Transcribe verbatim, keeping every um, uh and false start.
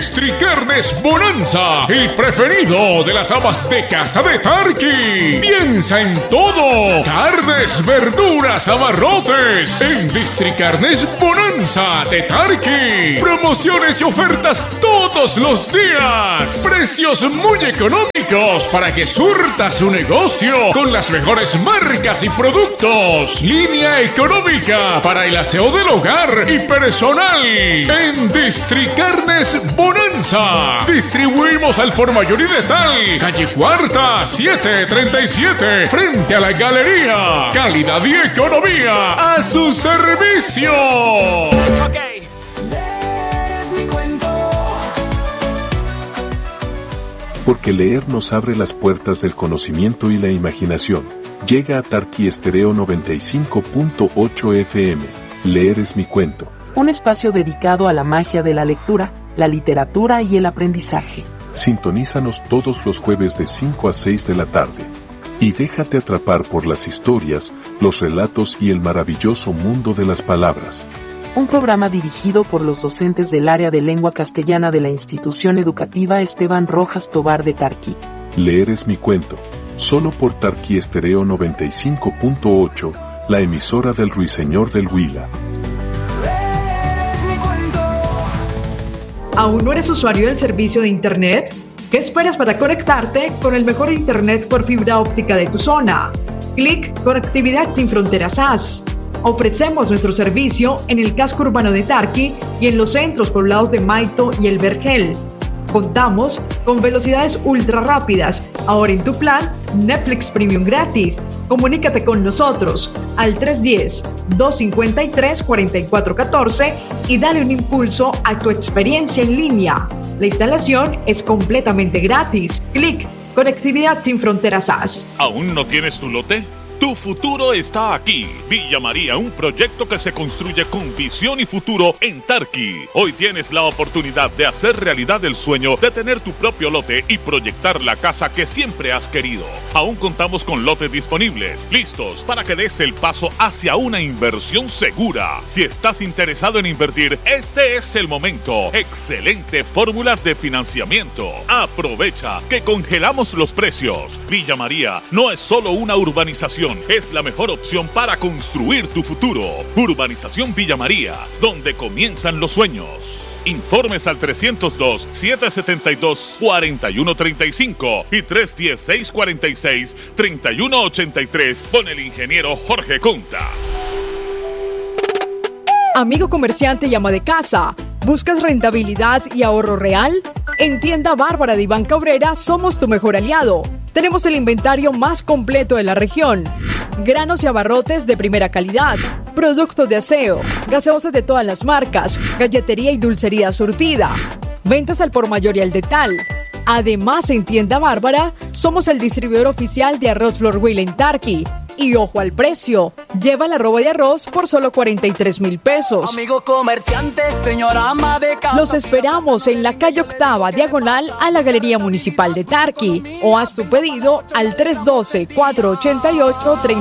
Districarnes Bonanza, el preferido de las amas de casa de Tarqui. Piensa en todo: carnes, verduras, abarrotes. En Districarnes Bonanza de Tarqui. Promociones y ofertas todos los días. Precios muy económicos para que surta su negocio con las mejores marcas y productos. Línea económica para el aseo del hogar y personal. En Districarnes Bonanza. Distribuimos al por mayor y letal. Calle Cuarta, setecientos treinta y siete. Frente a la galería. Calidad y economía a su servicio. Okay. Porque leer nos abre las puertas del conocimiento y la imaginación. Llega a Tarqui Estéreo noventa y cinco punto ocho F M. Leer es mi cuento. Un espacio dedicado a la magia de la lectura, la literatura y el aprendizaje. Sintonízanos todos los jueves de cinco a seis de la tarde. Y déjate atrapar por las historias, los relatos y el maravilloso mundo de las palabras. Un programa dirigido por los docentes del área de lengua castellana de la institución educativa Esteban Rojas Tobar de Tarqui. Leer es mi cuento. Solo por Tarqui Estéreo noventa y cinco punto ocho, la emisora del Ruiseñor del Huila. ¿Aún no eres usuario del servicio de Internet? ¿Qué esperas para conectarte con el mejor Internet por fibra óptica de tu zona? Clic Conectividad Sin Fronteras A S. Ofrecemos nuestro servicio en el casco urbano de Tarqui y en los centros poblados de Maito y El Vergel. Contamos con velocidades ultra rápidas. Ahora en tu plan, Netflix Premium gratis. Comunícate con nosotros al tres uno cero, dos cinco tres, cuatro cuatro uno cuatro y dale un impulso a tu experiencia en línea. La instalación es completamente gratis. Clic Conectividad Sin Fronteras A S. ¿Aún no tienes tu lote? Tu futuro está aquí. Villa María, un proyecto que se construye con visión y futuro en Tarqui. Hoy tienes la oportunidad de hacer realidad el sueño de tener tu propio lote y proyectar la casa que siempre has querido. Aún contamos con lotes disponibles, listos para que des el paso hacia una inversión segura. Si estás interesado en invertir, este es el momento. Excelente fórmula de financiamiento. Aprovecha que congelamos los precios. Villa María no es solo una urbanización, es la mejor opción para construir tu futuro. Urbanización Villa María, donde comienzan los sueños. Informes al trescientos dos, setecientos setenta y dos, cuarenta y uno treinta y cinco y tres uno cero, seiscientos cuarenta y seis, treinta y uno ochenta y tres con el ingeniero Jorge Conta. Amigo comerciante y ama de casa, ¿buscas rentabilidad y ahorro real? En Tienda Bárbara de Iván Cabrera somos tu mejor aliado. Tenemos el inventario más completo de la región. Granos y abarrotes de primera calidad, productos de aseo, gaseosas de todas las marcas, galletería y dulcería surtida, ventas al por mayor y al detal. Además, en Tienda Bárbara somos el distribuidor oficial de Arroz Flor Huila en Tarqui. Y ojo al precio, lleva la roba de arroz por solo cuarenta y tres mil pesos. Amigo comerciante, señora ama de casa. Los esperamos en la calle Octava, diagonal a la Galería Municipal de Tarqui. O haz tu pedido al tres uno dos, cuatro ocho ocho, tres